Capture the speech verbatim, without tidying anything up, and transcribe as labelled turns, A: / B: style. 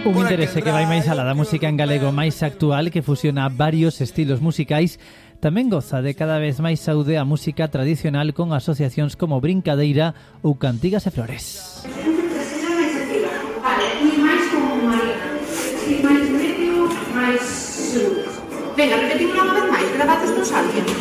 A: Un interese que vai máis alá da música en galego máis actual, que fusiona varios estilos musicais. Tamén goza de cada vez máis saúde a música tradicional con asociacións como Brincadeira ou Cantigas e Flores.
B: Vale, e máis como Marina. E máis medio, máis... Venga, repetimos unha vez máis, gravados nos alguén.